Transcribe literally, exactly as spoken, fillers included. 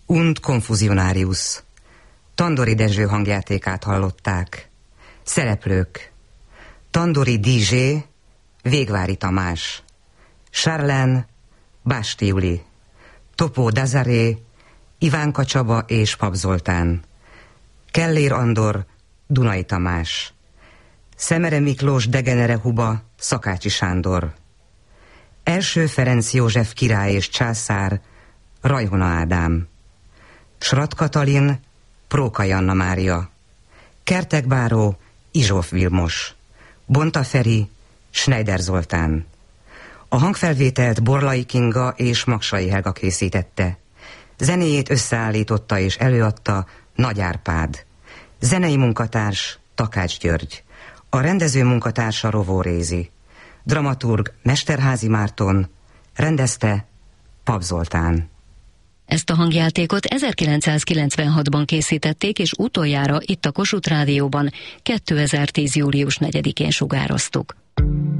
Und Confusionarius. Tandori Dezső hangjátékát hallották. Szereplők: Tandori Dizsé, Végvári Tamás, Charlene, Básti Juli, Topó Dazaré, Ivánka Csaba és Pap Zoltán, Kellér Andor, Dunai Tamás, Szemere Miklós, Degenere Huba, Szakácsi Sándor, Első Ferenc József király és császár, Rajhona Ádám, Srat Katalin, Prókai Anna Mária, Kertek Báró, Izsóf Vilmos, Bonta Feri, Schneider Zoltán. A hangfelvételt Borlai Kinga és Maksai Helga készítette. Zenéjét összeállította és előadta Nagy Árpád. Zenei munkatárs Takács György. A rendező munkatársa Rovó Rézi. Dramaturg Mesterházy Márton. Rendezte Pap Zoltán. Ezt a hangjátékot ezerkilencszázkilencvenhatban készítették, és utoljára itt a Kossuth Rádióban kétezer-tíz. július negyedikén sugároztuk.